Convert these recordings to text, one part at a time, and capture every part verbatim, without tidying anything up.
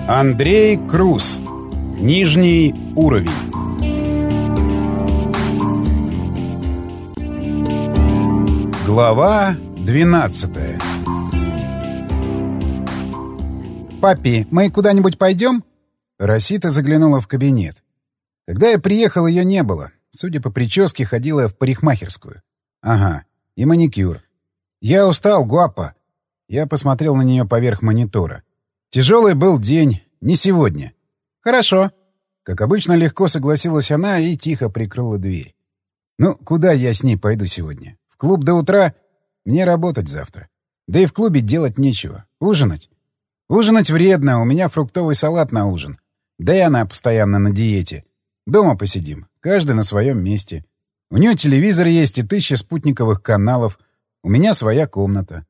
Андрей Круз. Нижний уровень. Глава двенадцатая. «Папи, мы куда-нибудь пойдем?» Росита заглянула в кабинет. Когда я приехал, ее не было. Судя по прическе, ходила в парикмахерскую. Ага, и маникюр. «Я устал, гуапа». Я посмотрел на нее поверх монитора. Тяжелый был день, не сегодня. «Хорошо». Как обычно, легко согласилась она и тихо прикрыла дверь. «Ну, куда я с ней пойду сегодня? В клуб до утра? Мне работать завтра. Да и в клубе делать нечего. Ужинать? Ужинать вредно, у меня фруктовый салат на ужин. Да и она постоянно на диете. Дома посидим, каждый на своем месте. У нее телевизор есть и тысяча спутниковых каналов. У меня своя комната».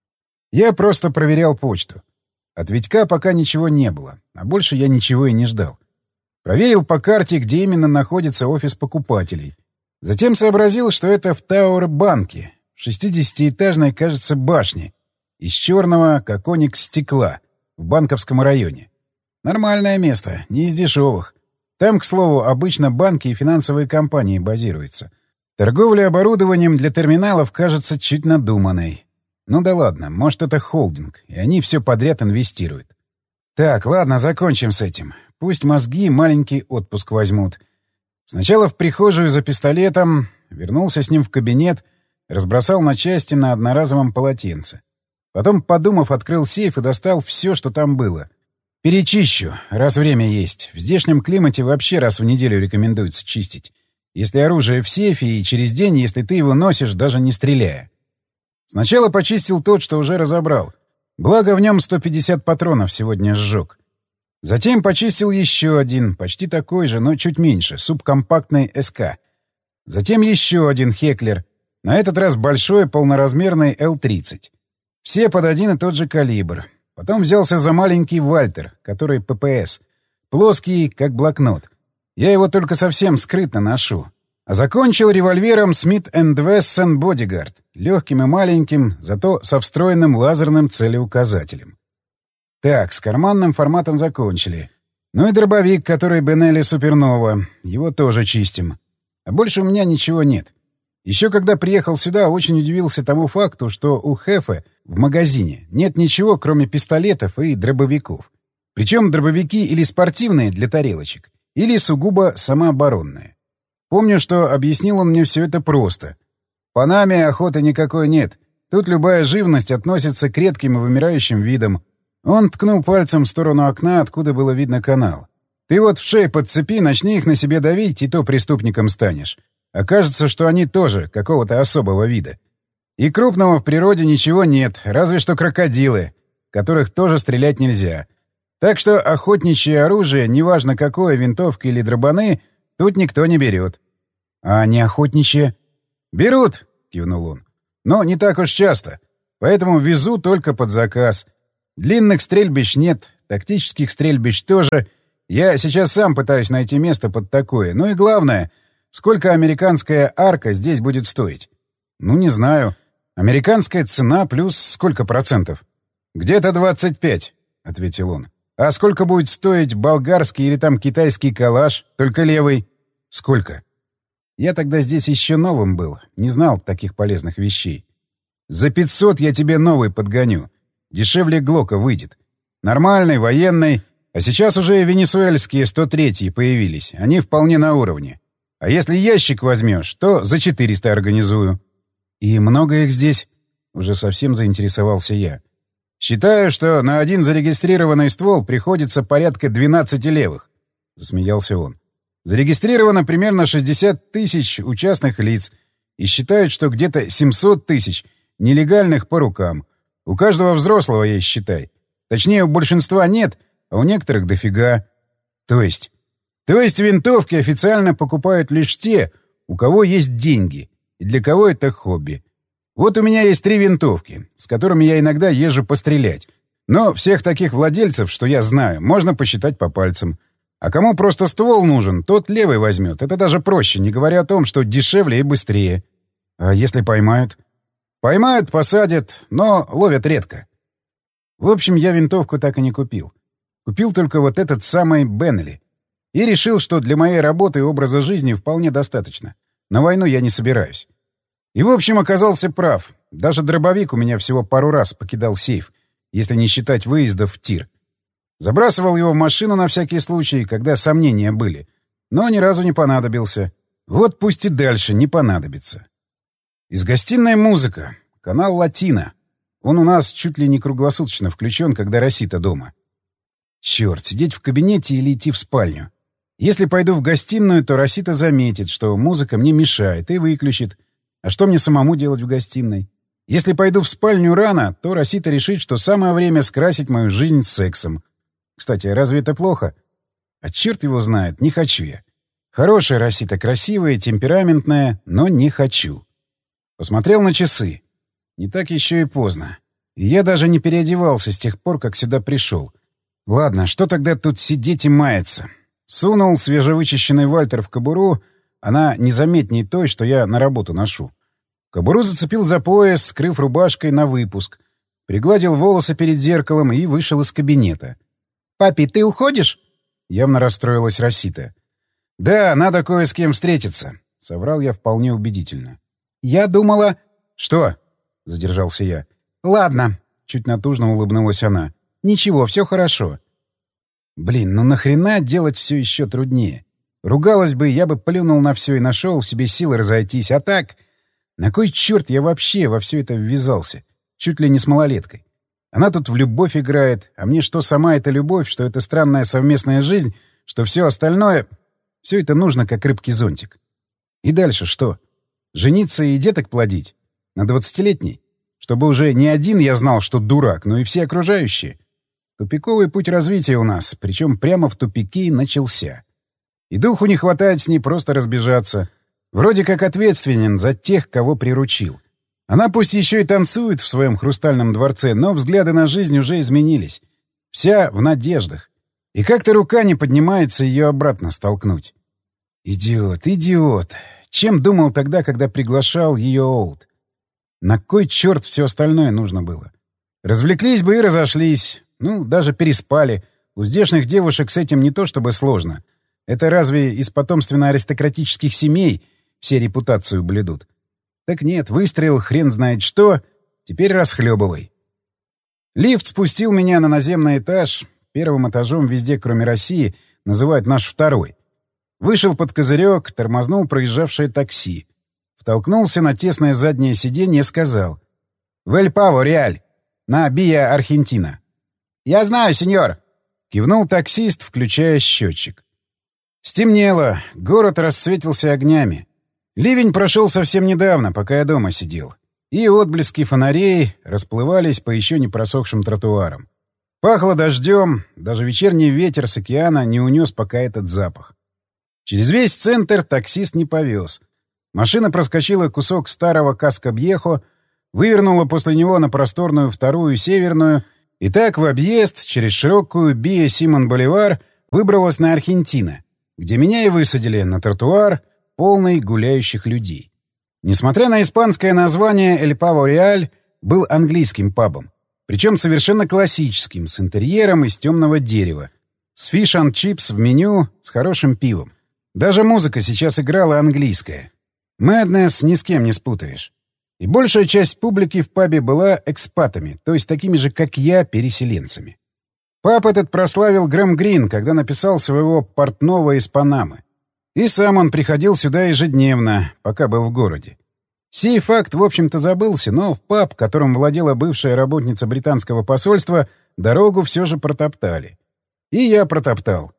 Я просто проверял почту. От Витька пока ничего не было, а больше я ничего и не ждал. Проверил по карте, где именно находится офис покупателей. Затем сообразил, что это в Тауэр-банке, в шестидесятиэтажной, кажется, башне, из черного, как оникс, стекла, в Банковском районе. Нормальное место, не из дешевых. Там, к слову, обычно банки и финансовые компании базируются. Торговля оборудованием для терминалов кажется чуть надуманной. Ну да ладно, может, это холдинг, и они все подряд инвестируют. Так, ладно, закончим с этим. Пусть мозги маленький отпуск возьмут. Сначала в прихожую за пистолетом, вернулся с ним в кабинет, разбросал на части на одноразовом полотенце. Потом, подумав, открыл сейф и достал все, что там было. Перечищу, раз время есть. В здешнем климате вообще раз в неделю рекомендуется чистить. Если оружие в сейфе, и через день, если ты его носишь, даже не стреляя. Сначала почистил тот, что уже разобрал. Благо в нем сто пятьдесят патронов сегодня сжег. Затем почистил еще один, почти такой же, но чуть меньше, субкомпактный СК. Затем еще один Хеклер, на этот раз большой полноразмерный Л тридцать. Все под один и тот же калибр. Потом взялся за маленький Вальтер, который ППС. Плоский, как блокнот. Я его только совсем скрытно ношу. А закончил револьвером Smith энд Wesson Bodyguard, легким и маленьким, зато со встроенным лазерным целеуказателем. Так, с карманным форматом закончили. Ну и дробовик, который Бенелли Супернова. Его тоже чистим. А больше у меня ничего нет. Еще когда приехал сюда, очень удивился тому факту, что у Хефе в магазине нет ничего, кроме пистолетов и дробовиков. Причем дробовики или спортивные для тарелочек, или сугубо самооборонные. Помню, что объяснил он мне все это просто. По нами охоты никакой нет. Тут любая живность относится к редким и вымирающим видам. Он ткнул пальцем в сторону окна, откуда было видно канал. Ты вот в шею подцепи, начни их на себе давить, и то преступником станешь. Окажется, что они тоже какого-то особого вида. И крупного в природе ничего нет, разве что крокодилы, которых тоже стрелять нельзя. Так что охотничье оружие, неважно какое, винтовка или дробаны, тут никто не берет. — А не охотничье? — Берут, — кивнул он. — Но не так уж часто. Поэтому везу только под заказ. Длинных стрельбищ нет, тактических стрельбищ тоже. Я сейчас сам пытаюсь найти место под такое. Ну и главное, сколько американская арка здесь будет стоить? Ну, не знаю. Американская цена плюс сколько процентов? — Где-то двадцать пять, — ответил он. — А сколько будет стоить болгарский или там китайский калаш, только левый? — Сколько? Я тогда здесь еще новым был, не знал таких полезных вещей. — За пятьсот я тебе новый подгоню. Дешевле Глока выйдет. Нормальный, военный. А сейчас уже венесуэльские сто третьи появились. Они вполне на уровне. А если ящик возьмешь, то за четыреста организую. — И много их здесь? — уже совсем заинтересовался я. — Считаю, что на один зарегистрированный ствол приходится порядка двенадцати левых. — засмеялся он. Зарегистрировано примерно шестьдесят тысяч у частных лиц и считают, что где-то семьсот тысяч нелегальных по рукам. У каждого взрослого есть, считай. Точнее, у большинства нет, а у некоторых дофига. То есть? То есть винтовки официально покупают лишь те, у кого есть деньги, и для кого это хобби. Вот у меня есть три винтовки, с которыми я иногда езжу пострелять. Но всех таких владельцев, что я знаю, можно посчитать по пальцам. А кому просто ствол нужен, тот левый возьмет. Это даже проще, не говоря о том, что дешевле и быстрее. А если поймают? Поймают, посадят, но ловят редко. В общем, я винтовку так и не купил. Купил только вот этот самый Беннелли. И решил, что для моей работы и образа жизни вполне достаточно. На войну я не собираюсь. И, в общем, оказался прав. Даже дробовик у меня всего пару раз покидал сейф, если не считать выездов в тир. Забрасывал его в машину на всякий случай, когда сомнения были. Но ни разу не понадобился. Вот пусть и дальше не понадобится. Из гостиной музыка. Канал «Латино». Он у нас чуть ли не круглосуточно включен, когда Росита дома. Черт, сидеть в кабинете или идти в спальню. Если пойду в гостиную, то Росита заметит, что музыка мне мешает, и выключит. А что мне самому делать в гостиной? Если пойду в спальню рано, то Росита решит, что самое время скрасить мою жизнь сексом. Кстати, разве это плохо? А черт его знает, не хочу я. Хорошая Росита, красивая, темпераментная, но не хочу. Посмотрел на часы. Не так еще и поздно. И я даже не переодевался с тех пор, как сюда пришел. Ладно, что тогда тут сидеть и маяться? Сунул свежевычищенный Вальтер в кобуру, она незаметней той, что я на работу ношу. Кобуру зацепил за пояс, скрыв рубашкой на выпуск. Пригладил волосы перед зеркалом и вышел из кабинета. «Папи, ты уходишь?» Явно расстроилась Росита. «Да, надо кое с кем встретиться», — соврал я вполне убедительно. «Я думала...» «Что?» — задержался я. «Ладно», — чуть натужно улыбнулась она. «Ничего, все хорошо». Блин, ну нахрена делать все еще труднее? Ругалась бы, я бы плюнул на все и нашел в себе силы разойтись. А так... На кой черт я вообще во все это ввязался? Чуть ли не с малолеткой. Она тут в любовь играет, а мне что сама эта любовь, что это странная совместная жизнь, что все остальное... Все это нужно, как рыбке зонтик. И дальше что? Жениться и деток плодить? На двадцатилетней? Чтобы уже не один я знал, что дурак, но и все окружающие. Тупиковый путь развития у нас, причем прямо в тупике начался. И духу не хватает с ней просто разбежаться. Вроде как ответственен за тех, кого приручил. Она пусть еще и танцует в своем хрустальном дворце, но взгляды на жизнь уже изменились. Вся в надеждах. И как-то рука не поднимается ее обратно столкнуть. Идиот, идиот. Чем думал тогда, когда приглашал ее Оут? На кой черт все остальное нужно было? Развлеклись бы и разошлись. Ну, даже переспали. У здешних девушек с этим не то чтобы сложно. Это разве из потомственно-аристократических семей все репутацию блюдут? Так нет, выстрел, хрен знает что. Теперь расхлебывай. Лифт спустил меня на наземный этаж. Первым этажом везде, кроме России, называют наш второй. Вышел под козырек, тормознул проезжавшее такси. Втолкнулся на тесное заднее сиденье и сказал: «Вель Паво, Реаль, на Биа Аргентина». «Я знаю, сеньор!» — кивнул таксист, включая счетчик. Стемнело, город расцветился огнями. Ливень прошел совсем недавно, пока я дома сидел. И отблески фонарей расплывались по еще не просохшим тротуарам. Пахло дождем, даже вечерний ветер с океана не унес пока этот запах. Через весь центр таксист не повез. Машина проскочила кусок старого Каскобьехо, вывернула после него на просторную вторую северную и так в объезд через широкую Биа Симон Боливар выбралась на Аргентина, где меня и высадили на тротуар, полный гуляющих людей. Несмотря на испанское название, Эль Паво Реаль был английским пабом, причем совершенно классическим, с интерьером из темного дерева, с фиш энд чипс в меню, с хорошим пивом. Даже музыка сейчас играла английская. Мэднесс ни с кем не спутаешь. И большая часть публики в пабе была экспатами, то есть такими же, как я, переселенцами. Паб этот прославил Грэм Грин, когда написал своего портного из Панамы. И сам он приходил сюда ежедневно, пока был в городе. Сей факт, в общем-то, забылся, но в паб, которым владела бывшая работница британского посольства, дорогу все же протоптали. И я протоптал.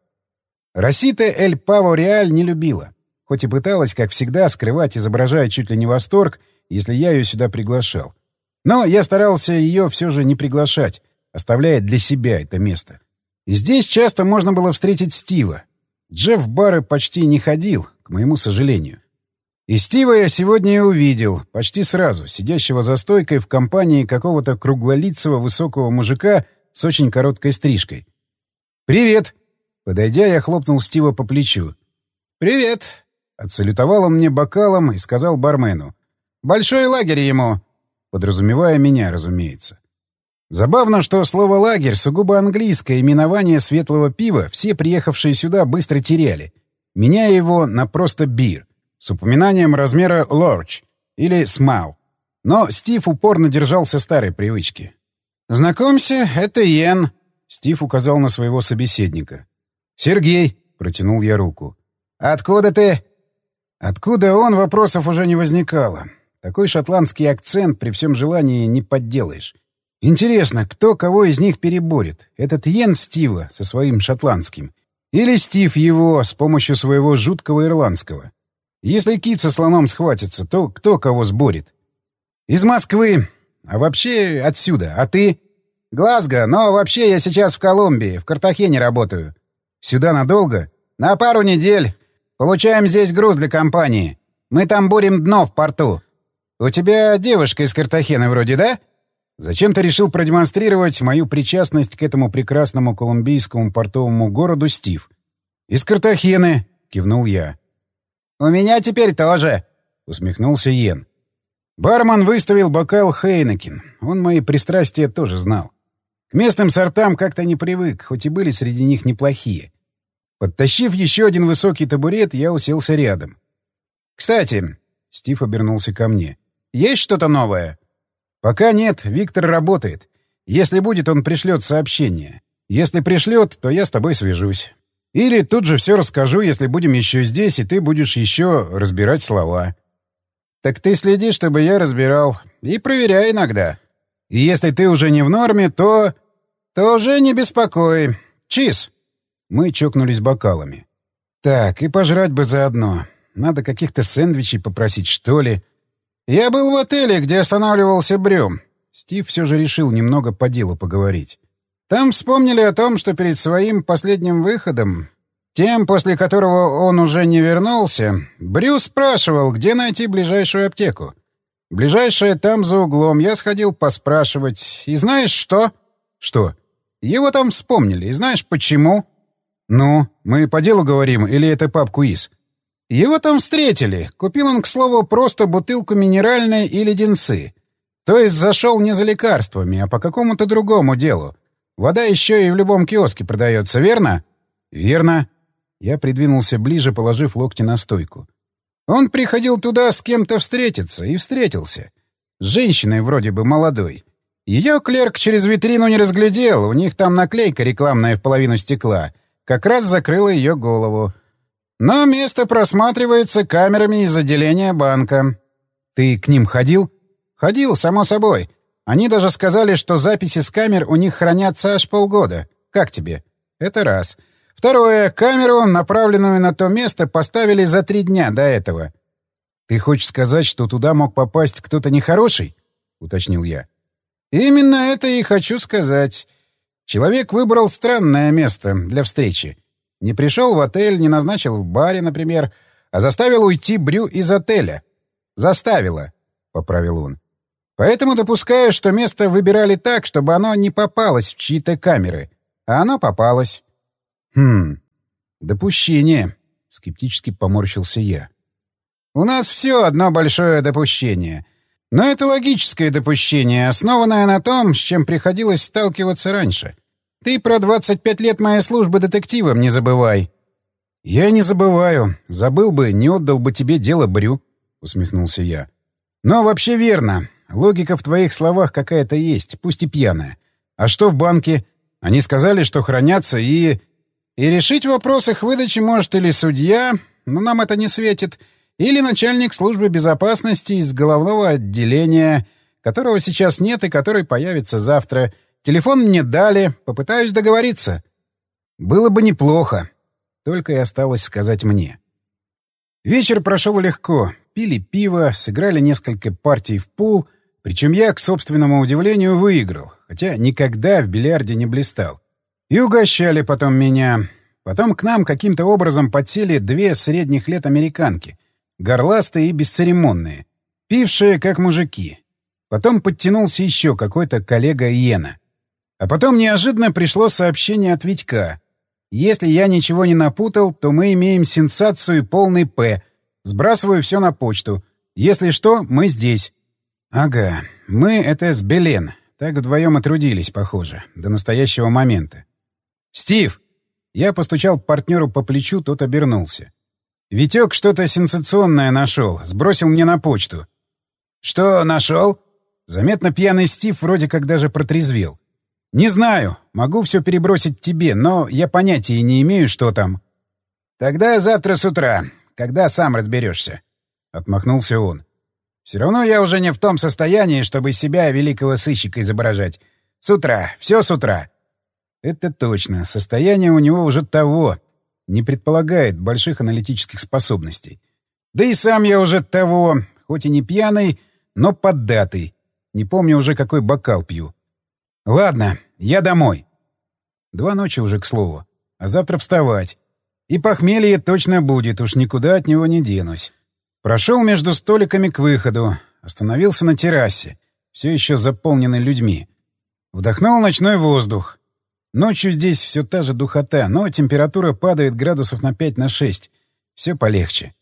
Росита Эль Паво Реаль не любила, хоть и пыталась, как всегда, скрывать, изображая чуть ли не восторг, если я ее сюда приглашал. Но я старался ее все же не приглашать, оставляя для себя это место. И здесь часто можно было встретить Стива. Джефф в бары почти не ходил, к моему сожалению. И Стива я сегодня и увидел, почти сразу, сидящего за стойкой в компании какого-то круглолицего высокого мужика с очень короткой стрижкой. «Привет!» Подойдя, я хлопнул Стива по плечу. «Привет!» Отсалютовал он мне бокалом и сказал бармену. «Большой лагерь ему!» Подразумевая меня, разумеется. Забавно, что слово «лагерь» сугубо английское именование светлого пива все приехавшие сюда быстро теряли, меняя его на просто «бир» с упоминанием размера «large» или «small». Но Стив упорно держался старой привычки. «Знакомься, это Йен», — Стив указал на своего собеседника. «Сергей», — протянул я руку. «Откуда ты?» Откуда он, вопросов уже не возникало. Такой шотландский акцент при всем желании не подделаешь. Интересно, кто кого из них переборет? Этот Йен Стива со своим шотландским? Или Стив его с помощью своего жуткого ирландского? Если кит со слоном схватится, то кто кого сборит? Из Москвы. А вообще отсюда. А ты? Глазго, но вообще я сейчас в Колумбии, в Картахене работаю. Сюда надолго? На пару недель. Получаем здесь груз для компании. Мы там бурим дно в порту. У тебя девушка из Картахены вроде, да? Зачем-то решил продемонстрировать мою причастность к этому прекрасному колумбийскому портовому городу Стив. «Из Картахены», — кивнул я. «У меня теперь тоже», — усмехнулся Йен. Бармен выставил бокал Хейнекен. Он мои пристрастия тоже знал. К местным сортам как-то не привык, хоть и были среди них неплохие. Подтащив еще один высокий табурет, я уселся рядом. «Кстати», — Стив обернулся ко мне, — «есть что-то новое?» «Пока нет, Виктор работает. Если будет, он пришлет сообщение. Если пришлет, то я с тобой свяжусь. Или тут же все расскажу, если будем еще здесь, и ты будешь еще разбирать слова». «Так ты следи, чтобы я разбирал. И проверяй иногда. И если ты уже не в норме, то... то уже не беспокой. Чиз!» Мы чокнулись бокалами. «Так, и пожрать бы заодно. Надо каких-то сэндвичей попросить, что ли». «Я был в отеле, где останавливался Брюм». Стив все же решил немного по делу поговорить. «Там вспомнили о том, что перед своим последним выходом, тем, после которого он уже не вернулся, Брю спрашивал, где найти ближайшую аптеку. Ближайшая там за углом. Я сходил поспрашивать. И знаешь что?» «Что?» «Его там вспомнили. И знаешь почему?» «Ну, мы по делу говорим, или это паб-квиз?» «Его там встретили. Купил он, к слову, просто бутылку минеральной и леденцы. То есть зашел не за лекарствами, а по какому-то другому делу. Вода еще и в любом киоске продается, верно?» «Верно». Я придвинулся ближе, положив локти на стойку. Он приходил туда с кем-то встретиться, и встретился. С женщиной вроде бы молодой. Ее клерк через витрину не разглядел, у них там наклейка рекламная в половину стекла. Как раз закрыла ее голову. Но место просматривается камерами из отделения банка. Ты к ним ходил? Ходил, само собой. Они даже сказали, что записи с камер у них хранятся аж полгода. Как тебе? Это раз. Второе. Камеру, направленную на то место, поставили за три дня до этого. Ты хочешь сказать, что туда мог попасть кто-то нехороший? Уточнил я. Именно это и хочу сказать. Человек выбрал странное место для встречи. Не пришел в отель, не назначил в баре, например, а заставил уйти Брю из отеля. «Заставила», — поправил он. «Поэтому допускаю, что место выбирали так, чтобы оно не попалось в чьи-то камеры. А оно попалось». «Хм... допущение», — скептически поморщился я. «У нас все одно большое допущение. Но это логическое допущение, основанное на том, с чем приходилось сталкиваться раньше. Ты про двадцать пять лет моей службы детективом не забывай». «Я не забываю. Забыл бы, не отдал бы тебе дело Брю», — усмехнулся я. «Но вообще верно. Логика в твоих словах какая-то есть, пусть и пьяная. А что в банке? Они сказали, что хранятся и... И решить вопрос их выдачи может или судья, но нам это не светит, или начальник службы безопасности из головного отделения, которого сейчас нет и который появится завтра. Телефон мне дали, попытаюсь договориться». «Было бы неплохо», — только и осталось сказать мне. Вечер прошел легко. Пили пиво, сыграли несколько партий в пул, причем я, к собственному удивлению, выиграл, хотя никогда в бильярде не блистал. И угощали потом меня. Потом к нам каким-то образом подсели две средних лет американки, горластые и бесцеремонные, пившие как мужики. Потом подтянулся еще какой-то коллега Йена. А потом неожиданно пришло сообщение от Витька. Если я ничего не напутал, то мы имеем сенсацию полный «П». Сбрасываю все на почту. Если что, мы здесь. Ага, мы — это с Белен. Так вдвоем и трудились, похоже, до настоящего момента. «Стив!» Я постучал партнеру по плечу, тот обернулся. «Витек что-то сенсационное нашел, сбросил мне на почту». «Что нашел?» Заметно пьяный Стив вроде как даже протрезвел. «Не знаю. Могу все перебросить тебе, но я понятия не имею, что там». «Тогда завтра с утра, когда сам разберешься», — отмахнулся он. «Все равно я уже не в том состоянии, чтобы себя великого сыщика изображать. С утра, все с утра». Это точно. Состояние у него уже того. Не предполагает больших аналитических способностей. Да и сам я уже того, хоть и не пьяный, но поддатый. Не помню уже, какой бокал пью. Ладно, я домой. Два ночи уже, к слову. А завтра вставать. И похмелье точно будет, уж никуда от него не денусь. Прошел между столиками к выходу. Остановился на террасе, все еще заполненной людьми. Вдохнул ночной воздух. Ночью здесь все та же духота, но температура падает градусов на пять на шесть. Все полегче.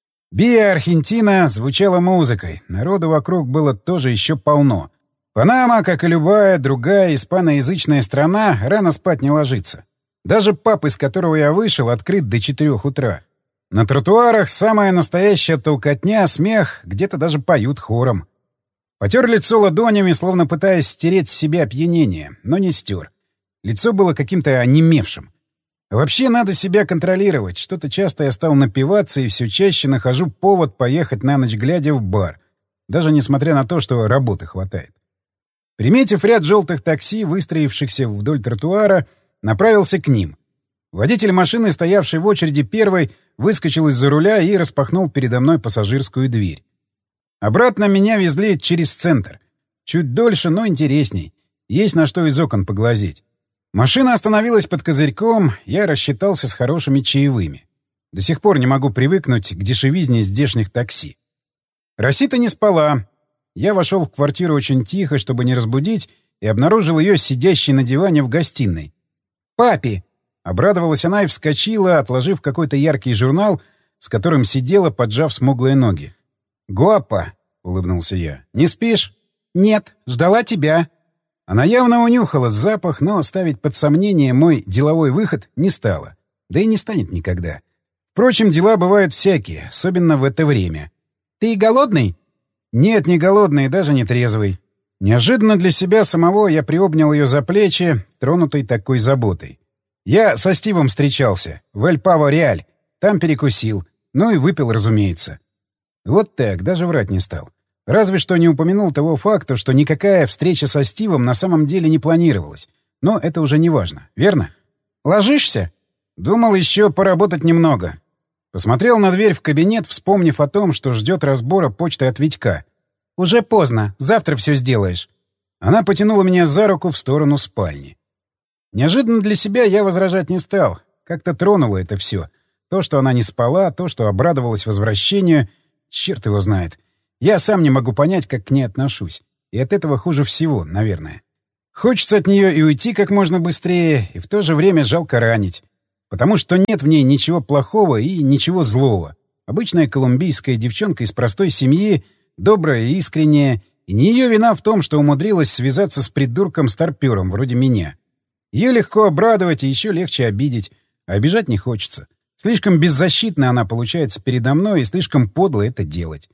Биа Аргентина звучала музыкой. Народу вокруг было тоже еще полно. Панама, как и любая другая испаноязычная страна, рано спать не ложится. Даже паб, из которого я вышел, открыт до четырех утра. На тротуарах самая настоящая толкотня, смех, где-то даже поют хором. Потер лицо ладонями, словно пытаясь стереть с себя опьянение, но не стер. Лицо было каким-то онемевшим. Вообще надо себя контролировать. Что-то часто я стал напиваться и все чаще нахожу повод поехать на ночь глядя в бар. Даже несмотря на то, что работы хватает. Приметив ряд желтых такси, выстроившихся вдоль тротуара, направился к ним. Водитель машины, стоявший в очереди первой, выскочил из-за руля и распахнул передо мной пассажирскую дверь. Обратно меня везли через центр. Чуть дольше, но интересней. Есть на что из окон поглазеть. Машина остановилась под козырьком, я рассчитался с хорошими чаевыми. До сих пор не могу привыкнуть к дешевизне здешних такси. Расита не спала. Я вошел в квартиру очень тихо, чтобы не разбудить, и обнаружил ее сидящей на диване в гостиной. «Папи!» — обрадовалась она и вскочила, отложив какой-то яркий журнал, с которым сидела, поджав смуглые ноги. «Гуапа!» — улыбнулся я. «Не спишь?» «Нет, ждала тебя». Она явно унюхала запах, но ставить под сомнение мой деловой выход не стала. Да и не станет никогда. Впрочем, дела бывают всякие, особенно в это время. «Ты голодный?» «Нет, не голодный, даже не трезвый». Неожиданно для себя самого я приобнял ее за плечи, тронутой такой заботой. Я со Стивом встречался, в Эль-Паво-Реаль. Там перекусил. Ну и выпил, разумеется. Вот так, даже врать не стал. Разве что не упомянул того факта, что никакая встреча со Стивом на самом деле не планировалась. Но это уже не важно, верно? «Ложишься?» Думал еще поработать немного. Посмотрел на дверь в кабинет, вспомнив о том, что ждет разбора почты от Витька. «Уже поздно, завтра все сделаешь». Она потянула меня за руку в сторону спальни. Неожиданно для себя я возражать не стал. Как-то тронуло это все. То, что она не спала, то, что обрадовалась возвращению. Черт его знает. Я сам не могу понять, как к ней отношусь. И от этого хуже всего, наверное. Хочется от нее и уйти как можно быстрее, и в то же время жалко ранить. Потому что нет в ней ничего плохого и ничего злого. Обычная колумбийская девчонка из простой семьи, добрая и искренняя, и не ее вина в том, что умудрилась связаться с придурком-старпёром вроде меня. Ее легко обрадовать и еще легче обидеть, а обижать не хочется. Слишком беззащитна она получается передо мной, и слишком подло это делать.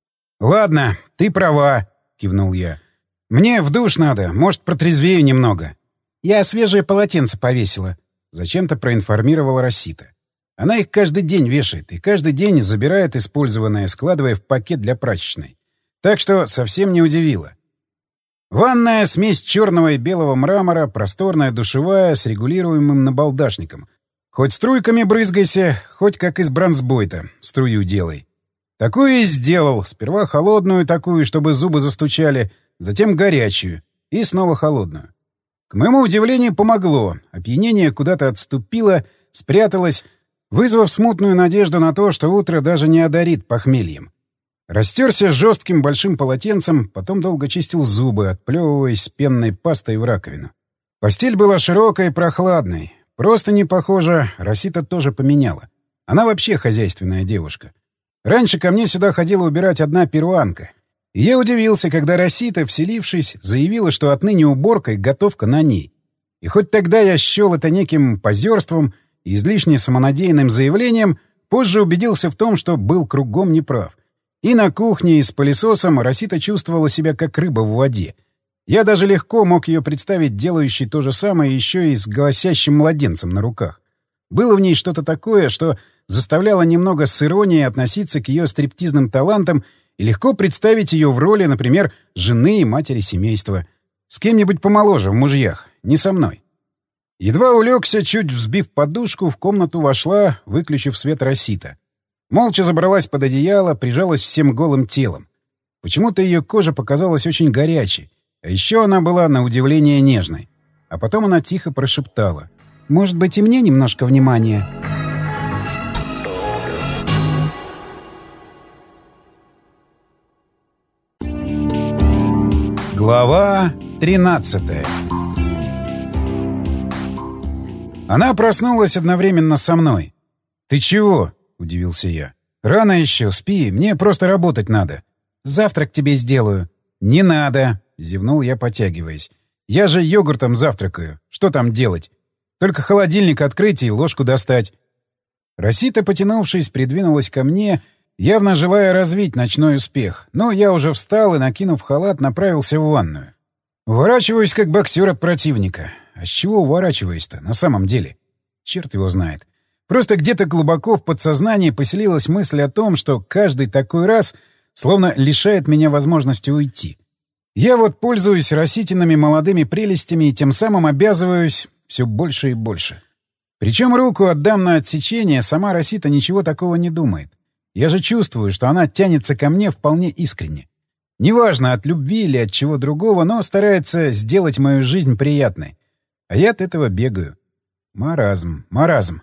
«Ладно, ты права», — кивнул я. «Мне в душ надо, может, протрезвею немного». «Я свежее полотенце повесила», — зачем-то проинформировала Расита. Она их каждый день вешает и каждый день забирает использованное, складывая в пакет для прачечной. Так что совсем не удивило. Ванная — смесь черного и белого мрамора, просторная душевая с регулируемым набалдашником. Хоть струйками брызгайся, хоть как из бронзбойта, струю делай. Такую и сделал. Сперва холодную такую, чтобы зубы застучали, затем горячую и снова холодную. К моему удивлению, помогло. Опьянение куда-то отступило, спряталось, вызвав смутную надежду на то, что утро даже не одарит похмельем. Растерся жестким большим полотенцем, потом долго чистил зубы, отплевываясь пенной пастой в раковину. Постель была широкой и прохладной. Просто не похоже, Расита тоже поменяла. Она вообще хозяйственная девушка. Раньше ко мне сюда ходила убирать одна перуанка. И я удивился, когда Росита, вселившись, заявила, что отныне уборка и готовка на ней. И хоть тогда я счел это неким позерством и излишне самонадеянным заявлением, позже убедился в том, что был кругом неправ. И на кухне, и с пылесосом Росита чувствовала себя как рыба в воде. Я даже легко мог ее представить делающей то же самое еще и с голосящим младенцем на руках. Было в ней что-то такое, что заставляло немного с иронией относиться к ее стриптизным талантам и легко представить ее в роли, например, жены и матери семейства. С кем-нибудь помоложе в мужьях, не со мной. Едва улегся, чуть взбив подушку, в комнату вошла, выключив свет, Росита. Молча забралась под одеяло, прижалась всем голым телом. Почему-то ее кожа показалась очень горячей, а еще она была на удивление нежной. А потом она тихо прошептала: «Может быть, и мне немножко внимания?» Глава тринадцатая. Она проснулась одновременно со мной. «Ты чего?» — удивился я. «Рано еще, спи, мне просто работать надо. Завтрак тебе сделаю». «Не надо», — зевнул я, потягиваясь. «Я же йогуртом завтракаю. Что там делать? Только холодильник открыть и ложку достать». Росита, потянувшись, придвинулась ко мне, явно желая развить ночной успех. Но я уже встал и, накинув халат, направился в ванную. Уворачиваюсь, как боксер от противника. А с чего уворачиваюсь-то, на самом деле? Черт его знает. Просто где-то глубоко в подсознании поселилась мысль о том, что каждый такой раз словно лишает меня возможности уйти. Я вот пользуюсь Роситиными молодыми прелестями и тем самым обязываюсь все больше и больше. Причем руку отдам на отсечение, сама Росита ничего такого не думает. Я же чувствую, что она тянется ко мне вполне искренне. Неважно, от любви или от чего другого, но старается сделать мою жизнь приятной. А я от этого бегаю. Маразм, маразм.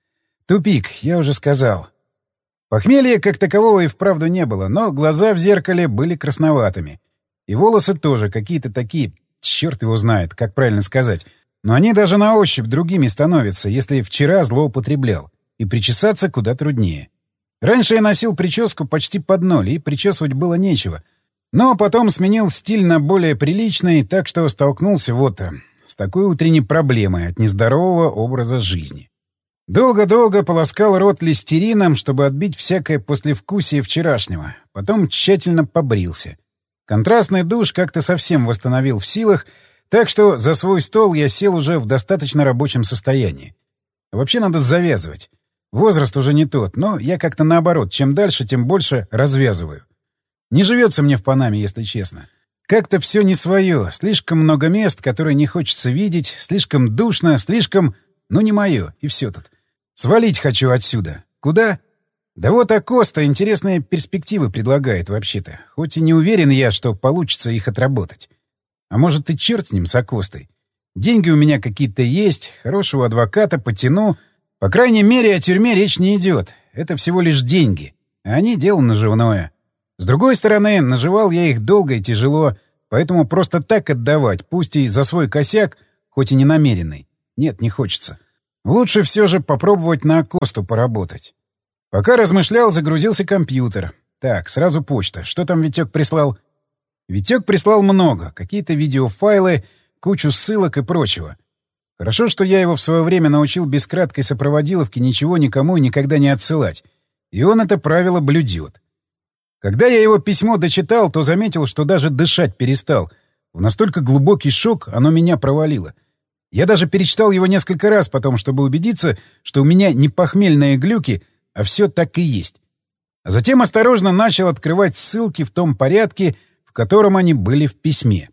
Тупик, я уже сказал. Похмелья как такового и вправду не было, но глаза в зеркале были красноватыми. И волосы тоже какие-то такие, черт его знает, как правильно сказать. Но они даже на ощупь другими становятся, если вчера злоупотреблял. И причесаться куда труднее. Раньше я носил прическу почти под ноль, и причесывать было нечего. Но потом сменил стиль на более приличный, так что столкнулся вот с такой утренней проблемой от нездорового образа жизни. Долго-долго полоскал рот листерином, чтобы отбить всякое послевкусие вчерашнего. Потом тщательно побрился. Контрастный душ как-то совсем восстановил в силах, так что за свой стол я сел уже в достаточно рабочем состоянии. Вообще надо завязывать. Возраст уже не тот, но я как-то наоборот, чем дальше, тем больше развязываю. Не живется мне в Панаме, если честно. Как-то все не свое, слишком много мест, которые не хочется видеть, слишком душно, слишком... Ну, не мое, и все тут. Свалить хочу отсюда. Куда? Да вот Акоста интересные перспективы предлагает вообще-то, хоть и не уверен я, что получится их отработать. А может, и черт с ним, с Акостой. Деньги у меня какие-то есть, хорошего адвоката потяну. По крайней мере, о тюрьме речь не идет. Это всего лишь деньги, а они дело наживное. С другой стороны, наживал я их долго и тяжело, поэтому просто так отдавать, пусть и за свой косяк, хоть и не намеренный, нет, не хочется. Лучше все же попробовать на Акосту поработать. Пока размышлял, загрузился компьютер. Так, сразу почта. Что там Витек прислал? Витек прислал много. Какие-то видеофайлы, кучу ссылок и прочего. Хорошо, что я его в свое время научил без краткой сопроводиловки ничего никому и никогда не отсылать. И он это правило блюдет. Когда я его письмо дочитал, то заметил, что даже дышать перестал. В настолько глубокий шок оно меня провалило. Я даже перечитал его несколько раз потом, чтобы убедиться, что у меня не похмельные глюки, а все так и есть. А затем осторожно начал открывать ссылки в том порядке, в котором они были в письме.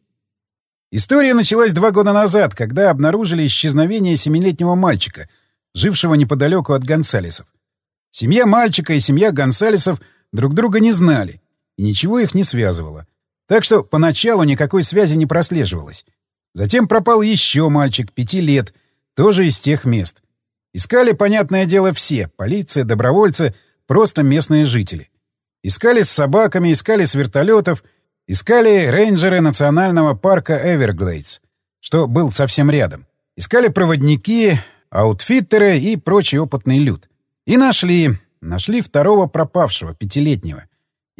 История началась два года назад, когда обнаружили исчезновение семилетнего мальчика, жившего неподалеку от Гонсалесов. Семья мальчика и семья Гонсалесов друг друга не знали, и ничего их не связывало. Так что поначалу никакой связи не прослеживалось. Затем пропал еще мальчик, пяти лет, тоже из тех мест. Искали, понятное дело, все — полиция, добровольцы, просто местные жители. Искали с собаками, искали с вертолетов, искали рейнджеры национального парка Эверглейдс, что был совсем рядом. Искали проводники, аутфиттеры и прочий опытный люд. И нашли. Нашли второго пропавшего, пятилетнего.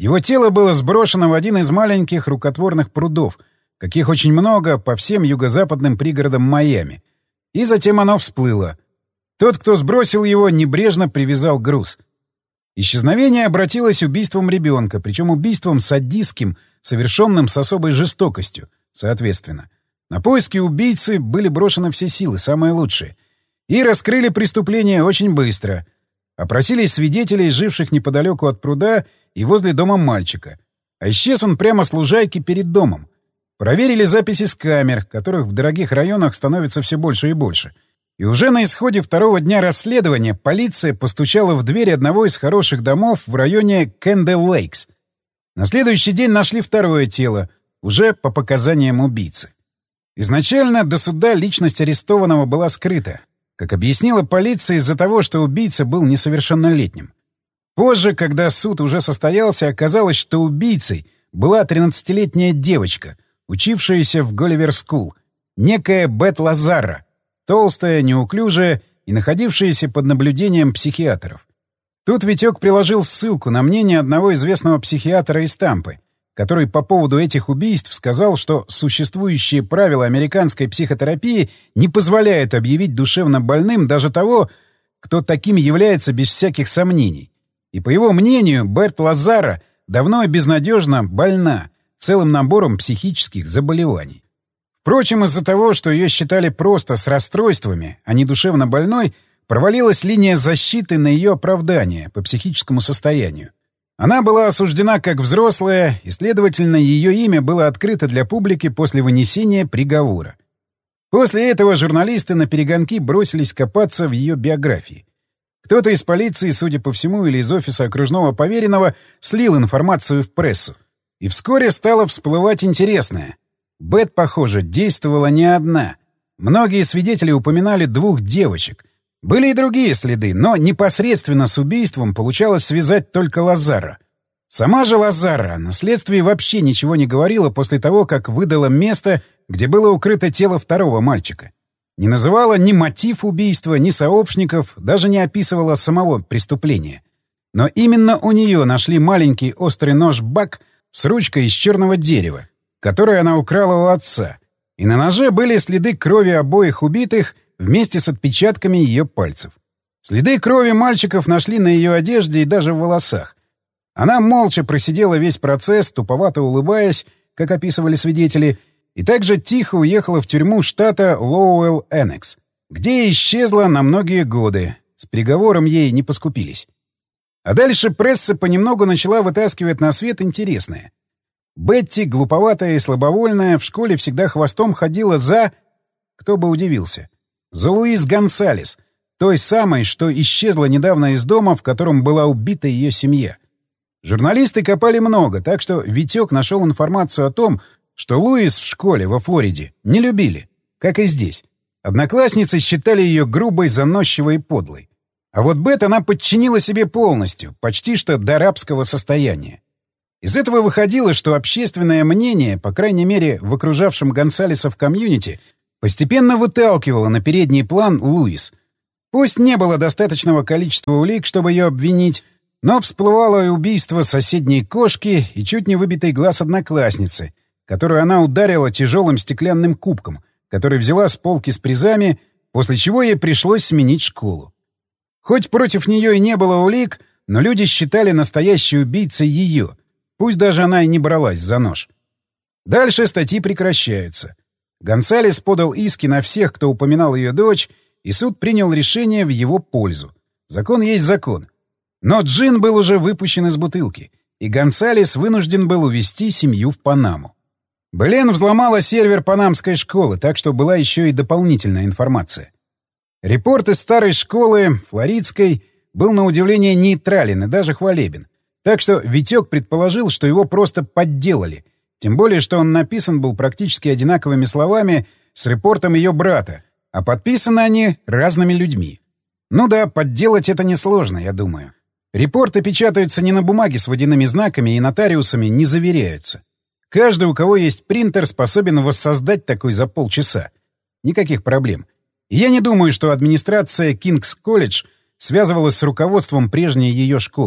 Его тело было сброшено в один из маленьких рукотворных прудов, каких очень много по всем юго-западным пригородам Майами. И затем оно всплыло. Тот, кто сбросил его, небрежно привязал груз. Исчезновение обратилось убийством ребенка, причем убийством садистским, совершенным с особой жестокостью, соответственно. На поиски убийцы были брошены все силы, самые лучшие. И раскрыли преступление очень быстро. Опросили свидетелей, живших неподалеку от пруда и возле дома мальчика. А исчез он прямо с лужайки перед домом. Проверили записи с камер, которых в дорогих районах становится все больше и больше. И уже на исходе второго дня расследования полиция постучала в дверь одного из хороших домов в районе Кэндл-Лейкс. На следующий день нашли второе тело, уже по показаниям убийцы. Изначально до суда личность арестованного была скрыта, как объяснила полиция, из-за того, что убийца был несовершеннолетним. Позже, когда суд уже состоялся, оказалось, что убийцей была тринадцатилетняя девочка, учившаяся в Голливер-скул, некая Бет Лазарра, толстая, неуклюжая и находившаяся под наблюдением психиатров. Тут Витек приложил ссылку на мнение одного известного психиатра из Тампы, который по поводу этих убийств сказал, что существующие правила американской психотерапии не позволяют объявить душевно больным даже того, кто таким является без всяких сомнений. И по его мнению, Бет Лазарра давно и безнадежно больна целым набором психических заболеваний. Впрочем, из-за того, что ее считали просто с расстройствами, а не душевно больной, провалилась линия защиты на ее оправдание по психическому состоянию. Она была осуждена как взрослая, и, следовательно, ее имя было открыто для публики после вынесения приговора. После этого журналисты наперегонки бросились копаться в ее биографии. Кто-то из полиции, судя по всему, или из офиса окружного поверенного, слил информацию в прессу. И вскоре стало всплывать интересное. Бет, похоже, действовала не одна. Многие свидетели упоминали двух девочек. Были и другие следы, но непосредственно с убийством получалось связать только Лазарра. Сама же Лазарра на следствии вообще ничего не говорила после того, как выдала место, где было укрыто тело второго мальчика. Не называла ни мотив убийства, ни сообщников, даже не описывала самого преступления. Но именно у нее нашли маленький острый нож-бак с ручкой из черного дерева, который она украла у отца. И на ноже были следы крови обоих убитых вместе с отпечатками ее пальцев. Следы крови мальчиков нашли на ее одежде и даже в волосах. Она молча просидела весь процесс, туповато улыбаясь, как описывали свидетели, и также тихо уехала в тюрьму штата Лоуэлл-Эннекс, где исчезла на многие годы. С приговором ей не поскупились. А дальше пресса понемногу начала вытаскивать на свет интересное. Бетти, глуповатая и слабовольная, в школе всегда хвостом ходила за... Кто бы удивился. За Луис Гонсалес, той самой, что исчезла недавно из дома, в котором была убита ее семья. Журналисты копали много, так что Витек нашел информацию о том, что Луис в школе во Флориде не любили, как и здесь. Одноклассницы считали ее грубой, заносчивой и подлой. А вот Бет она подчинила себе полностью, почти что до рабского состояния. Из этого выходило, что общественное мнение, по крайней мере в окружавшем Гонсалеса комьюнити, постепенно выталкивало на передний план Луис. Пусть не было достаточного количества улик, чтобы ее обвинить, но всплывало и убийство соседней кошки и чуть не выбитый глаз одноклассницы, которую она ударила тяжелым стеклянным кубком, который взяла с полки с призами, после чего ей пришлось сменить школу. Хоть против нее и не было улик, но люди считали настоящей убийцей ее, пусть даже она и не бралась за нож. Дальше статьи прекращаются. Гонсалес подал иски на всех, кто упоминал ее дочь, и суд принял решение в его пользу. Закон есть закон. Но джин был уже выпущен из бутылки, и Гонсалес вынужден был увезти семью в Панаму. Белен взломала сервер панамской школы, так что была еще и дополнительная информация. Репорт из старой школы, флоридской, был на удивление нейтрален и даже хвалебен. Так что Витек предположил, что его просто подделали, тем более, что он написан был практически одинаковыми словами с репортом ее брата, а подписаны они разными людьми. Ну да, подделать это несложно, я думаю. Репорты печатаются не на бумаге с водяными знаками и нотариусами не заверяются. Каждый, у кого есть принтер, способен воссоздать такой за полчаса. Никаких проблем. И я не думаю, что администрация Кингс-колледж связывалась с руководством прежней ее школы.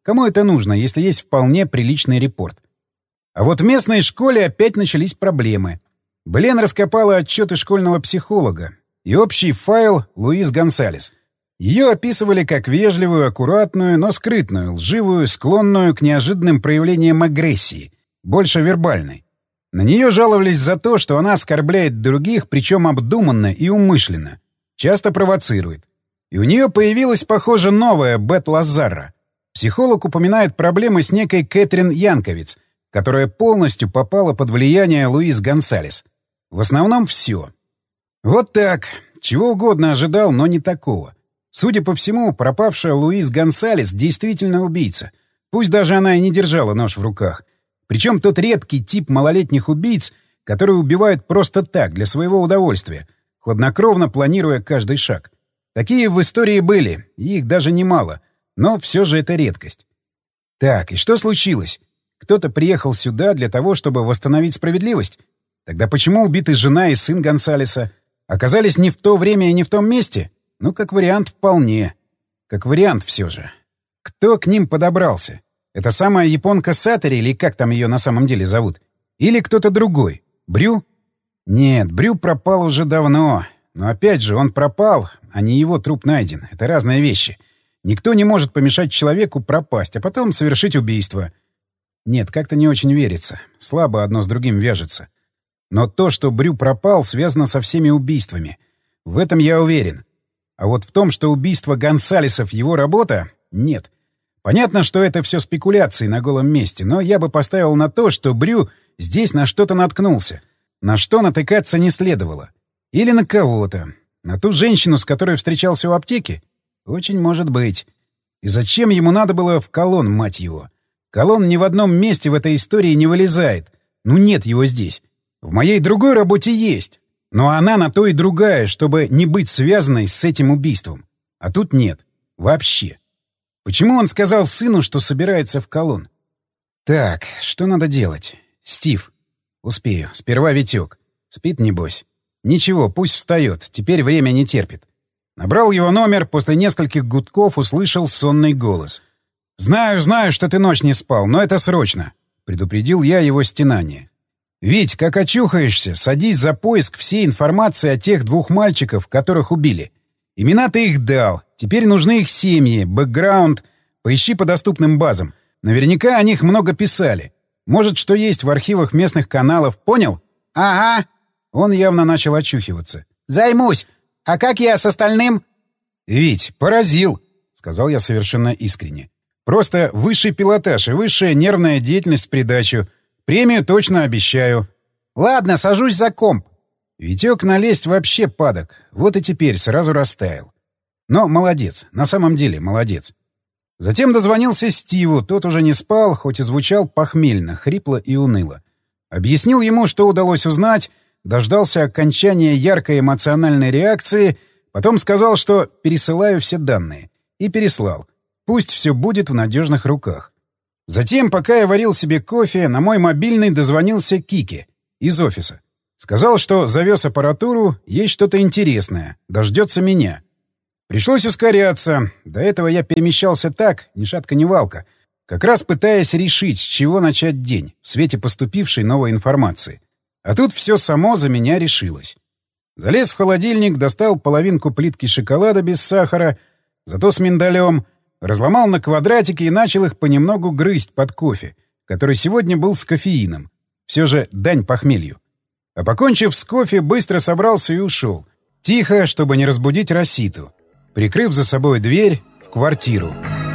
Кому это нужно, если есть вполне приличный репорт? А вот в местной школе опять начались проблемы. Белен раскопала отчеты школьного психолога и общий файл Луис Гонсалес. Ее описывали как вежливую, аккуратную, но скрытную, лживую, склонную к неожиданным проявлениям агрессии, больше вербальной. На нее жаловались за то, что она оскорбляет других, причем обдуманно и умышленно, часто провоцирует. И у нее появилась, похоже, новая Бет Лазарра. Психолог упоминает проблемы с некой Кэтрин Янковиц, которая полностью попала под влияние Луис Гонсалес. В основном все. Вот так. Чего угодно ожидал, но не такого. Судя по всему, пропавшая Луис Гонсалес действительно убийца. Пусть даже она и не держала нож в руках. Причем тот редкий тип малолетних убийц, которые убивают просто так, для своего удовольствия, хладнокровно планируя каждый шаг. Такие в истории были, и их даже немало, но все же это редкость. Так, и что случилось? Кто-то приехал сюда для того, чтобы восстановить справедливость? Тогда почему убиты жена и сын Гонсалеса? Оказались не в то время и не в том месте? Ну, как вариант, вполне. Как вариант все же. Кто к ним подобрался? Это самая японка Сатори, или как там ее на самом деле зовут? Или кто-то другой? Брю? Нет, Брю пропал уже давно. Но опять же, он пропал, а не его труп найден. Это разные вещи. Никто не может помешать человеку пропасть, а потом совершить убийство. Нет, как-то не очень верится. Слабо одно с другим вяжется. Но то, что Брю пропал, связано со всеми убийствами. В этом я уверен. А вот в том, что убийство Гонсалесов — его работа — нет. Понятно, что это все спекуляции на голом месте, но я бы поставил на то, что Брю здесь на что-то наткнулся. На что натыкаться не следовало. Или на кого-то. На ту женщину, с которой встречался у аптеки? Очень может быть. И зачем ему надо было в Колон, мать его? Колон ни в одном месте в этой истории не вылезает. Ну нет его здесь. В моей другой работе есть. Но она на то и другая, чтобы не быть связанной с этим убийством. А тут нет. Вообще. Почему он сказал сыну, что собирается в Колон? Так, что надо делать? Стив. Успею. Сперва Витек. Спит, небось. Ничего, пусть встает. Теперь время не терпит. Набрал его номер, после нескольких гудков услышал сонный голос. «Знаю, знаю, что ты ночь не спал, но это срочно», — предупредил я его стенание. «Вить, как очухаешься, садись за поиск всей информации о тех двух мальчиков, которых убили. Имена ты их дал, теперь нужны их семьи, бэкграунд. Поищи по доступным базам. Наверняка о них много писали. Может, что есть в архивах местных каналов, понял?» «Ага». Он явно начал очухиваться. «Займусь. А как я с остальным?» «Вить, поразил», — сказал я совершенно искренне. «Просто высший пилотаж и высшая нервная деятельность в придачу. Премию точно обещаю». «Ладно, сажусь за комп». Витек налезть вообще падок. Вот и теперь сразу растаял. Но молодец. На самом деле молодец. Затем дозвонился Стиву. Тот уже не спал, хоть и звучал похмельно, хрипло и уныло. Объяснил ему, что удалось узнать, дождался окончания яркой эмоциональной реакции, потом сказал, что пересылаю все данные. И переслал. Пусть все будет в надежных руках. Затем, пока я варил себе кофе, на мой мобильный дозвонился Кики из офиса. Сказал, что завез аппаратуру, есть что-то интересное, дождется меня. Пришлось ускоряться. До этого я перемещался так, ни шатка ни валка, как раз пытаясь решить, с чего начать день, в свете поступившей новой информации. А тут все само за меня решилось. Залез в холодильник, достал половинку плитки шоколада без сахара, зато с миндалем, разломал на квадратики и начал их понемногу грызть под кофе, который сегодня был с кофеином. Все же дань похмелью. А покончив с кофе, быстро собрался и ушел. Тихо, чтобы не разбудить Роситу. Прикрыв за собой дверь в квартиру.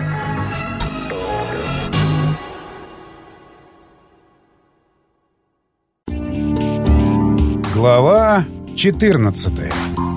Глава четырнадцатая.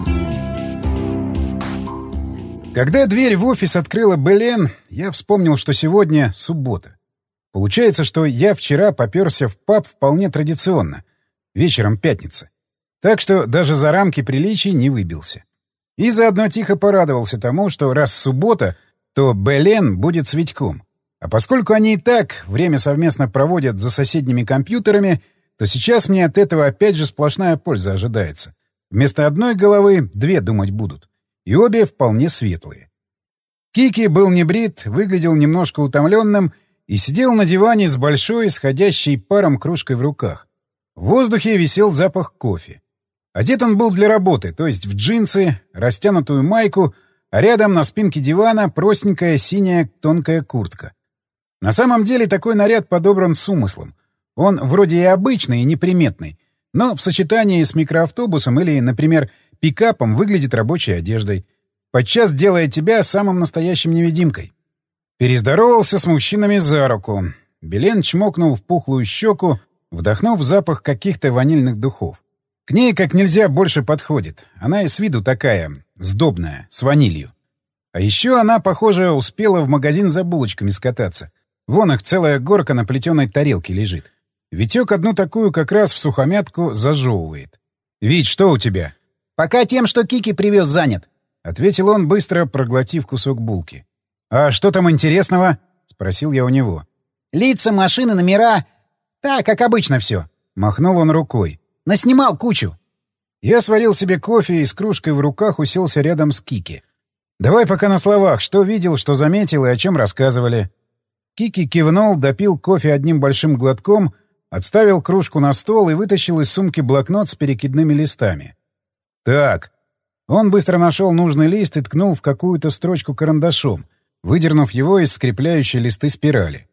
Когда дверь в офис открыла Белен, я вспомнил, что сегодня суббота. Получается, что я вчера попёрся в паб вполне традиционно. Вечером пятница. Так что даже за рамки приличий не выбился. И заодно тихо порадовался тому, что раз суббота, то Белен будет с Витьком. А поскольку они и так время совместно проводят за соседними компьютерами, то сейчас мне от этого опять же сплошная польза ожидается. Вместо одной головы две думать будут. И обе вполне светлые. Кики был не брит, выглядел немножко утомленным и сидел на диване с большой, исходящей паром кружкой в руках. В воздухе висел запах кофе. Одет он был для работы, то есть в джинсы, растянутую майку, а рядом на спинке дивана простенькая синяя тонкая куртка. На самом деле такой наряд подобран с умыслом. Он вроде и обычный, и неприметный, но в сочетании с микроавтобусом или, например, пикапом выглядит рабочей одеждой, подчас делая тебя самым настоящим невидимкой. Перездоровался с мужчинами за руку. Белен чмокнул в пухлую щеку, вдохнув запах каких-то ванильных духов. К ней как нельзя больше подходит. Она и с виду такая, сдобная, с ванилью. А еще она, похоже, успела в магазин за булочками скататься. Вон их целая горка на плетеной тарелке лежит. Витек одну такую как раз в сухомятку зажевывает. «Вить, что у тебя?» «Пока тем, что Кики привез, занят», — ответил он, быстро проглотив кусок булки. «А что там интересного?» — спросил я у него. «Лица, машины, номера. Так, как обычно все», — махнул он рукой. «Наснимал кучу». Я сварил себе кофе и с кружкой в руках уселся рядом с Кики. «Давай пока на словах, что видел, что заметил и о чем рассказывали». Кики кивнул, допил кофе одним большим глотком, отставил кружку на стол и вытащил из сумки блокнот с перекидными листами. «Так». Он быстро нашел нужный лист и ткнул в какую-то строчку карандашом, выдернув его из скрепляющей листы спирали.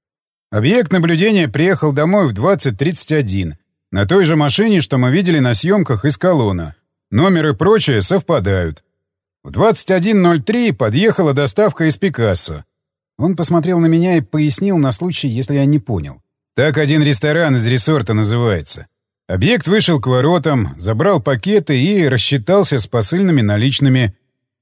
Объект наблюдения приехал домой в двадцать тридцать один. На той же машине, что мы видели на съемках из колонна. Номер и прочее совпадают. В двадцать один ноль три подъехала доставка из Пикассо. Он посмотрел на меня и пояснил на случай, если я не понял. Так один ресторан из ресорта называется. Объект вышел к воротам, забрал пакеты и рассчитался с посыльными наличными.